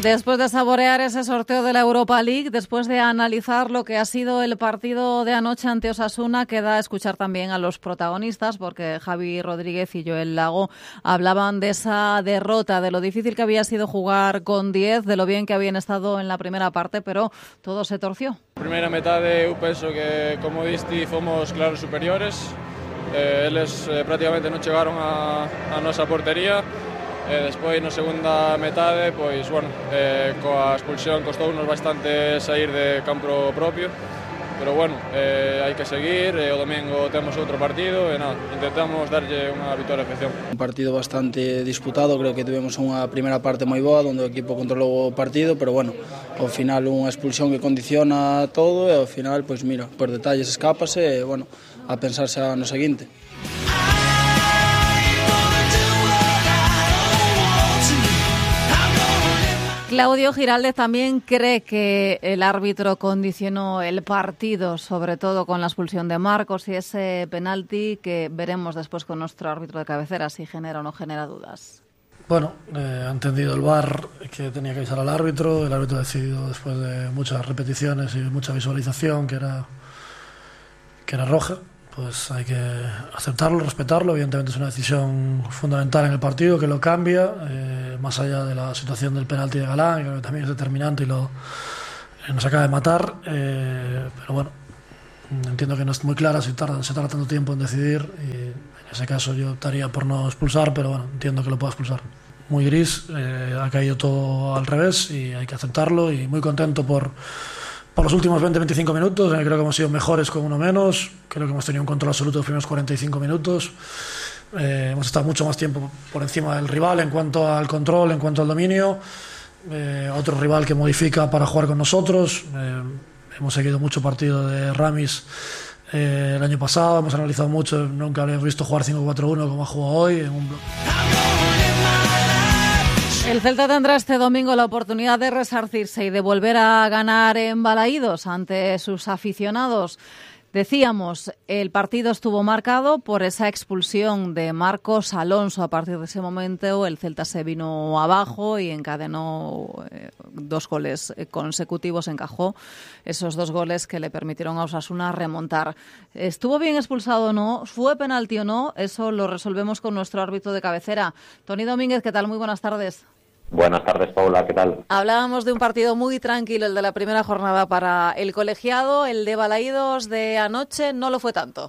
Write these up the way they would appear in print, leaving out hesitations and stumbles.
Después de saborear ese sorteo de la Europa League, después de analizar lo que ha sido el partido de anoche ante Osasuna, queda escuchar también a los protagonistas, porque Javi Rodríguez y Joel Lago hablaban de esa derrota, de lo difícil que había sido jugar con 10, de lo bien que habían estado en la primera parte, pero todo se torció. Primeira metade eu penso que, como diste, fomos claros superiores. Eles prácticamente non chegaron a nosa portería. Despois, na segunda metade, pois, bueno, coa expulsión costounos bastante sair de campo propio, pero bueno, hai que seguir, o domingo temos outro partido e nada, intentamos darlle unha vitoria a afección. Un partido bastante disputado, creo que tivemos unha primeira parte moi boa, onde o equipo controlou o partido, pero bueno, ao final unha expulsión que condiciona todo e ao final, pois mira, por detalles escápase e bueno, a pensarse no seguinte. Claudio Giraldez también cree que el árbitro condicionó el partido, sobre todo con la expulsión de Marcos y ese penalti que veremos después con nuestro árbitro de cabecera si genera o no genera dudas. Bueno, ha entendido el VAR que tenía que avisar al árbitro. El árbitro ha decidido, después de muchas repeticiones y mucha visualización, que era roja. Pues hay que aceptarlo, respetarlo. Evidentemente es una decisión fundamental en el partido que lo cambia, más allá de la situación del penalti de Galán, que también es determinante y nos acaba de matar, pero bueno, entiendo que no es muy clara, se tarda tanto tiempo en decidir y en ese caso yo optaría por no expulsar, pero bueno, entiendo que lo pueda expulsar. Muy gris, ha caído todo al revés y hay que aceptarlo, y muy contento por los últimos 20-25 minutos. Creo que hemos sido mejores con uno menos. Creo que hemos tenido un control absoluto de los primeros 45 minutos. Hemos estado mucho más tiempo por encima del rival en cuanto al control, en cuanto al dominio. Otro rival que modifica para jugar con nosotros. Hemos seguido mucho partido de Ramis el año pasado. Hemos analizado mucho. Nunca habíamos visto jugar 5-4-1 como ha jugado hoy en un bloque. El Celta tendrá este domingo la oportunidad de resarcirse y de volver a ganar en Balaídos ante sus aficionados. Decíamos, el partido estuvo marcado por esa expulsión de Marcos Alonso. A partir de ese momento el Celta se vino abajo y encadenó 2 goles consecutivos, encajó esos 2 goles que le permitieron a Osasuna remontar. ¿Estuvo bien expulsado o no? ¿Fue penalti o no? Eso lo resolvemos con nuestro árbitro de cabecera. Toni Domínguez, ¿qué tal? Muy buenas tardes. Buenas tardes, Paula, ¿qué tal? Hablábamos de un partido muy tranquilo, el de la primera jornada para el colegiado. El de Balaídos de anoche no lo fue tanto.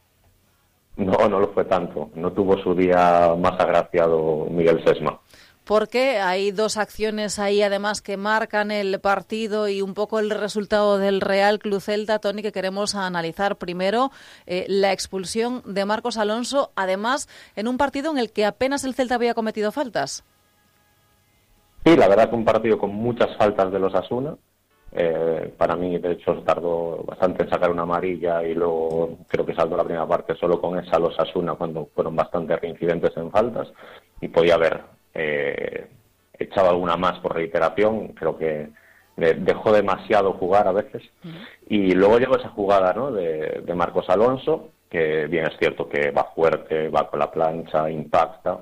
No lo fue tanto. No tuvo su día más agraciado Miguel Sesma. Porque hay 2 acciones ahí, además, que marcan el partido y un poco el resultado del Real Club Celta, Toni, que queremos analizar. Primero, la expulsión de Marcos Alonso, además, en un partido en el que apenas el Celta había cometido faltas. Sí, la verdad que un partido con muchas faltas de los Osasuna. Para mí, de hecho, tardó bastante en sacar una amarilla y luego creo que saldó la primera parte solo con esa los Osasuna cuando fueron bastante reincidentes en faltas y podía haber echado alguna más por reiteración. Creo que dejó demasiado jugar a veces. Y luego llegó esa jugada, ¿no?, de Marcos Alonso, que bien es cierto que va fuerte, va con la plancha, impacta.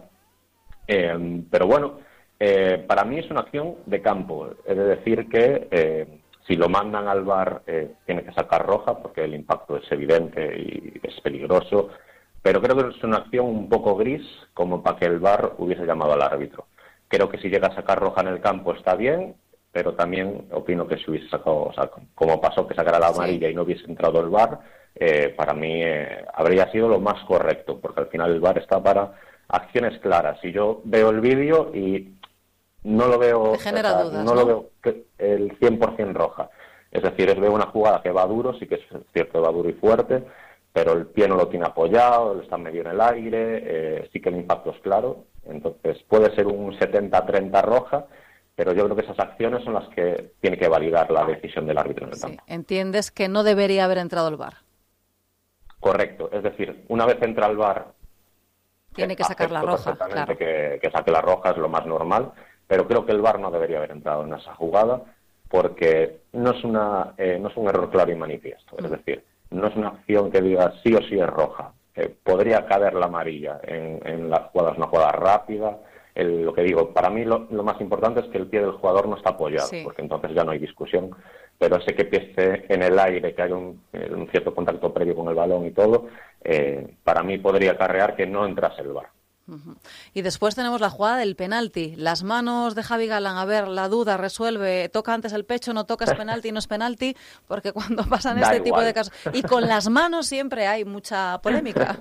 Pero bueno, para mí es una acción de campo, es decir que si lo mandan al VAR tiene que sacar roja porque el impacto es evidente y es peligroso, pero creo que es una acción un poco gris como para que el VAR hubiese llamado al árbitro. Creo que si llega a sacar roja en el campo está bien, pero también opino que si hubiese sacado, o sea, como pasó que sacara la amarilla y no hubiese entrado el VAR, para mí habría sido lo más correcto, porque al final el VAR está para acciones claras. Y yo veo el vídeo y no lo veo, genera dudas, no lo veo el 100% roja. Es decir, veo una jugada que va duro, sí que es cierto, va duro y fuerte, pero el pie no lo tiene apoyado, está medio en el aire, sí que el impacto es claro. Entonces puede ser un 70-30 roja, pero yo creo que esas acciones son las que tiene que validar la decisión del árbitro en el campo. ¿Entiendes que no debería haber entrado el VAR? Correcto, es decir, una vez entra el VAR tiene que sacar la roja, claro. Que saque la roja es lo más normal, pero creo que el VAR no debería haber entrado en esa jugada porque no es un error claro y manifiesto. Es decir, no es una acción que diga sí o sí es roja. Podría caer la amarilla en la jugada, es una jugada rápida, lo que digo, para mí lo más importante es que el pie del jugador no está apoyado, Sí. porque entonces ya no hay discusión, pero ese que pie esté en el aire, que haya un cierto contacto previo con el balón y todo, para mí podría acarrear que no entrase el VAR. Y después tenemos la jugada del penalti. Las manos de Javi Galán, a ver, la duda, resuelve, toca antes el pecho, no toca, es penalti, no es penalti, porque cuando pasan Da tipo igual. de casos... Y con las manos siempre hay mucha polémica.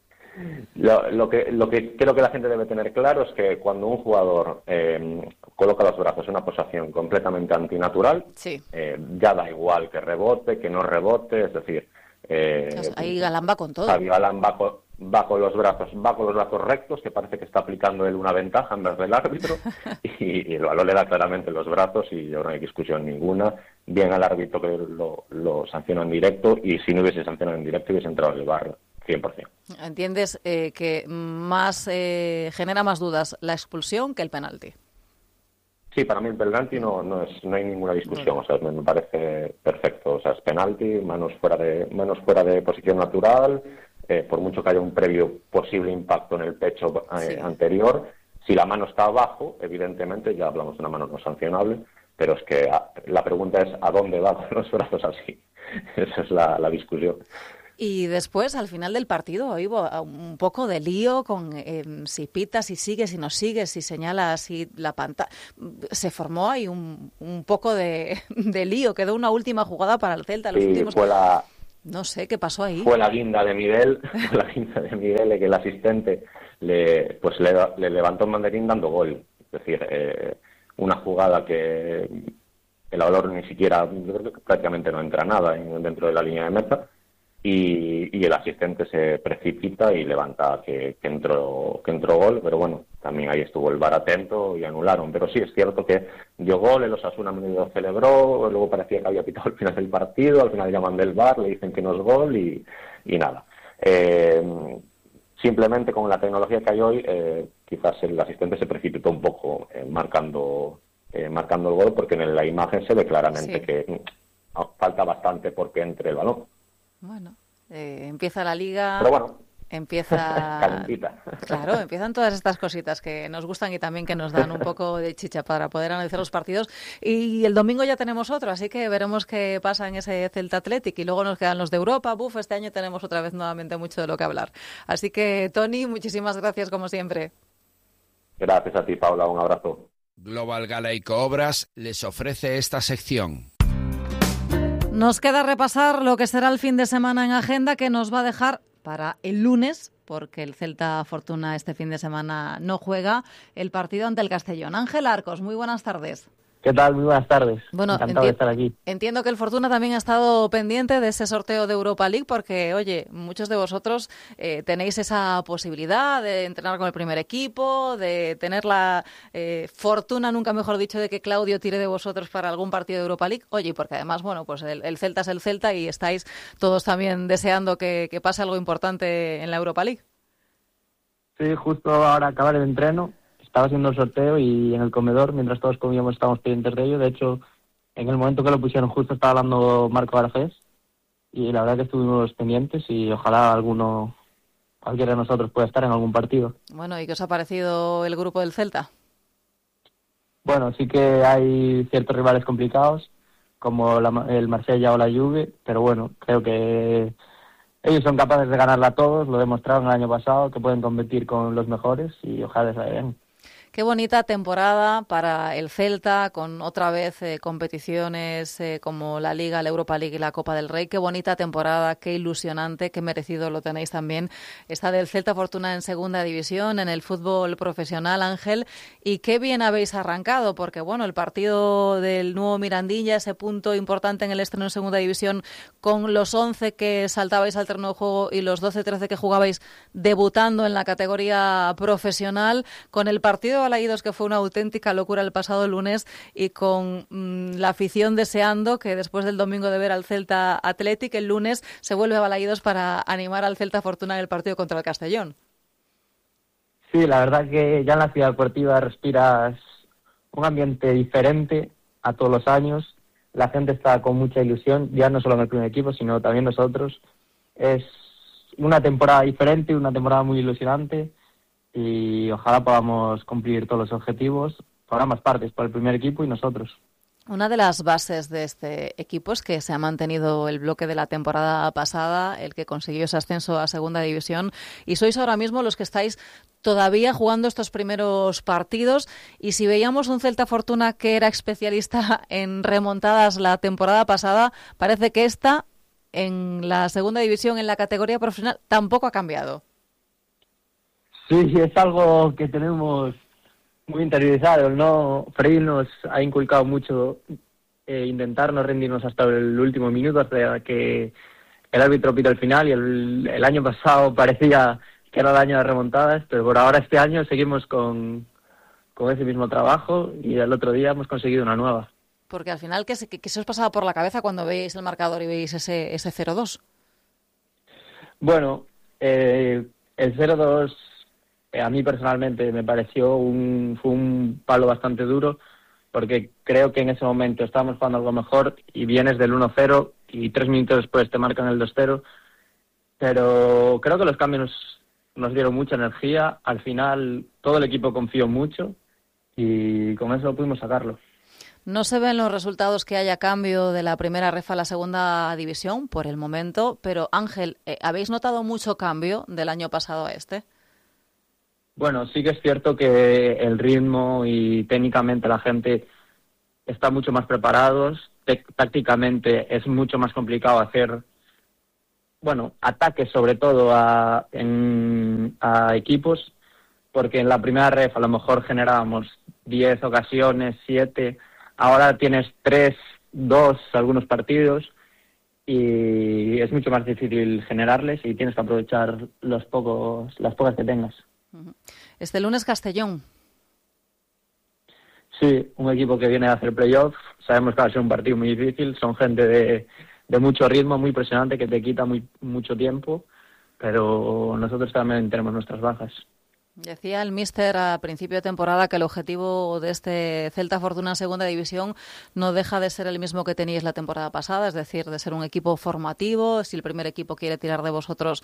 Lo que creo que la gente debe tener claro es que cuando un jugador coloca los brazos en una posición completamente antinatural, Sí. Ya da igual que rebote, que no rebote, es decir... Ahí Galán va con todo. Javi Galán va con los brazos rectos, que parece que está aplicando él una ventaja en vez del árbitro, y el balón le da claramente los brazos y no hay discusión ninguna. Bien al árbitro que lo sanciona en directo, y si no hubiese sancionado en directo hubiese entrado en el VAR 100%. ¿Entiendes que más genera más dudas la expulsión que el penalti? Sí, para mí el penalti no hay ninguna discusión, o sea, me parece perfecto, o sea, es penalti, manos fuera de posición natural, por mucho que haya un previo posible impacto en el pecho anterior, si la mano está abajo, evidentemente ya hablamos de una mano no sancionable, pero es que la pregunta es ¿a dónde va con los brazos así? Esa es la discusión. Y después, al final del partido, hubo un poco de lío con si pita, si sigue, si no sigue, si señala, si la pantalla... Se formó ahí un poco de lío. Quedó una última jugada para el Celta. Los últimos... No sé qué pasó ahí. Fue la guinda de Miguel, que el asistente le levantó un banderín dando gol. Es decir, una jugada que el valor ni siquiera, yo creo que prácticamente no entra nada dentro de la línea de meta. Y el asistente se precipita y levanta que entró gol, pero bueno, también ahí estuvo el VAR atento y anularon. Pero sí, es cierto que dio gol, el Osasuna medio lo celebró, luego parecía que había pitado al final del partido, al final llaman del VAR, le dicen que no es gol y nada. Simplemente con la tecnología que hay hoy, quizás el asistente se precipitó un poco marcando el gol, porque en la imagen se ve claramente que falta bastante porque entre el balón. Bueno, empieza la Liga, pero bueno, empieza... calentita. Claro, empiezan todas estas cositas que nos gustan y también que nos dan un poco de chicha para poder analizar los partidos. Y el domingo ya tenemos otro, así que veremos qué pasa en ese Celta Athletic. Y luego nos quedan los de Europa. Este año tenemos otra vez nuevamente mucho de lo que hablar. Así que, Toni, muchísimas gracias como siempre. Gracias a ti, Paula. Un abrazo. Global Galaico Obras les ofrece esta sección. Nos queda repasar lo que será el fin de semana en agenda, que nos va a dejar para el lunes, porque el Celta Fortuna este fin de semana no juega, el partido ante el Castellón. Ángel Arcos, muy buenas tardes. ¿Qué tal? Muy buenas tardes. Bueno, encantado de estar aquí. Entiendo que el Fortuna también ha estado pendiente de ese sorteo de Europa League porque, oye, muchos de vosotros tenéis esa posibilidad de entrenar con el primer equipo, de tener la fortuna, nunca mejor dicho, de que Claudio tire de vosotros para algún partido de Europa League. Oye, porque además, bueno, pues el Celta es el Celta y estáis todos también deseando que pase algo importante en la Europa League. Sí, justo ahora acabar el entreno. Estaba haciendo el sorteo y en el comedor, mientras todos comíamos, estábamos pendientes de ello. De hecho, en el momento que lo pusieron justo estaba hablando Marco Garcés y la verdad que estuvimos pendientes y ojalá cualquiera de nosotros pueda estar en algún partido. Bueno, ¿y qué os ha parecido el grupo del Celta? Bueno, sí que hay ciertos rivales complicados, como el Marsella o la Juve, pero bueno, creo que ellos son capaces de ganarla a todos, lo demostraron el año pasado, que pueden competir con los mejores y ojalá les vaya bien. Qué bonita temporada para el Celta, con otra vez competiciones como la Liga, la Europa League y la Copa del Rey. Qué bonita temporada, qué ilusionante, qué merecido lo tenéis también. Esta del Celta Fortuna en segunda división, en el fútbol profesional, Ángel. Y qué bien habéis arrancado, porque bueno, el partido del nuevo Mirandilla, ese punto importante en el estreno en segunda división, con los 11 que saltabais al terreno de juego y los 12-13 que jugabais debutando en la categoría profesional, con el partido Balaídos, que fue una auténtica locura el pasado lunes, y con la afición deseando que después del domingo de ver al Celta Athletic, el lunes se vuelve a Balaídos para animar al Celta Fortuna en el partido contra el Castellón. Sí, la verdad que ya en la ciudad deportiva respiras un ambiente diferente a todos los años. La gente está con mucha ilusión, ya no solo en el primer equipo, sino también nosotros. Es una temporada diferente, una temporada muy ilusionante. y ojalá podamos cumplir todos los objetivos por ambas partes, por el primer equipo y nosotros. Una de las bases de este equipo es que se ha mantenido el bloque de la temporada pasada, el que consiguió ese ascenso a Segunda División, y sois ahora mismo los que estáis todavía jugando estos primeros partidos. Y si veíamos un Celta Fortuna que era especialista en remontadas la temporada pasada, parece que esta, en la Segunda División, en la categoría profesional, tampoco ha cambiado. Sí, es algo que tenemos muy interiorizado, ¿no? Freddy nos ha inculcado mucho intentar no rendirnos hasta el último minuto, hasta que el árbitro pita el final, y el año pasado parecía que era el año de remontadas, pero por ahora este año seguimos con ese mismo trabajo, y el otro día hemos conseguido una nueva. Porque al final, ¿qué se os pasaba por la cabeza cuando veis el marcador y veis ese 0-2? Bueno, el 0-2 a mí personalmente me pareció fue un palo bastante duro, porque creo que en ese momento estábamos jugando algo mejor y vienes del 1-0 y 3 minutos después te marcan el 2-0, pero creo que los cambios nos dieron mucha energía. Al final todo el equipo confió mucho y con eso pudimos sacarlo. No se ven los resultados que haya cambio de la primera ref a la Segunda División por el momento, pero Ángel, ¿habéis notado mucho cambio del año pasado a este? Bueno, sí que es cierto que el ritmo y técnicamente la gente está mucho más preparados. Tácticamente es mucho más complicado hacer, ataques sobre todo a equipos, porque en la primera ref a lo mejor generábamos 10 ocasiones, 7, ahora tienes 3, 2 algunos partidos, y es mucho más difícil generarles y tienes que aprovechar las pocas que tengas. Este lunes Castellón. Sí, un equipo que viene a hacer playoff. Sabemos que va a ser un partido muy difícil. Son gente de mucho ritmo, muy presionante, que te quita mucho tiempo, pero nosotros también tenemos nuestras bajas. Decía el míster a principio de temporada que el objetivo de este Celta Fortuna Segunda División no deja de ser el mismo que teníais la temporada pasada, es decir, de ser un equipo formativo. Si el primer equipo quiere tirar de vosotros,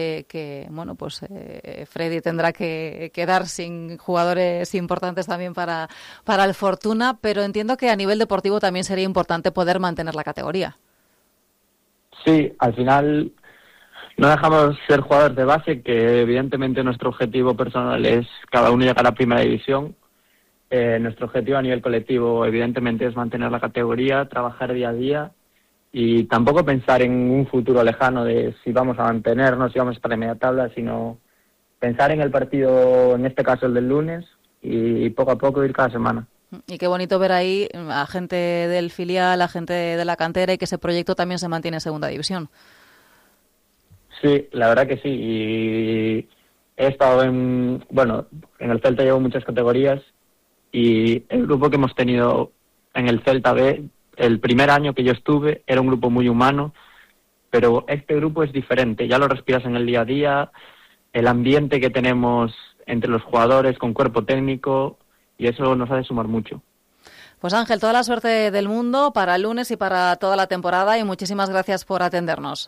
Freddy tendrá que quedar sin jugadores importantes también para el Fortuna, pero entiendo que a nivel deportivo también sería importante poder mantener la categoría. Sí, al final no dejamos ser jugadores de base, que evidentemente nuestro objetivo personal es cada uno llegar a la primera división. Nuestro objetivo a nivel colectivo evidentemente es mantener la categoría, trabajar día a día y tampoco pensar en un futuro lejano de si vamos a mantenernos, si vamos a estar en media tabla, sino pensar en el partido, en este caso el del lunes, y poco a poco ir cada semana. Y qué bonito ver ahí a gente del filial, a gente de la cantera, y que ese proyecto también se mantiene en Segunda División. Sí, la verdad que sí, y he estado en el Celta llevo muchas categorías, y el grupo que hemos tenido en el Celta B, el primer año que yo estuve, era un grupo muy humano, pero este grupo es diferente, ya lo respiras en el día a día, el ambiente que tenemos entre los jugadores con cuerpo técnico, y eso nos hace sumar mucho. Pues Ángel, toda la suerte del mundo para el lunes y para toda la temporada, y muchísimas gracias por atendernos.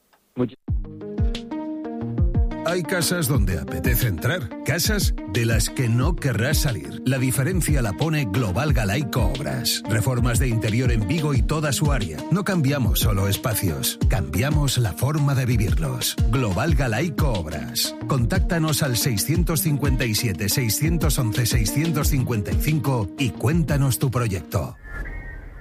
Hay casas donde apetece entrar, casas de las que no querrás salir. La diferencia la pone Global Galaico Obras. Reformas de interior en Vigo y toda su área. No cambiamos solo espacios, cambiamos la forma de vivirlos. Global Galaico Obras. Contáctanos al 657 611 655 y cuéntanos tu proyecto.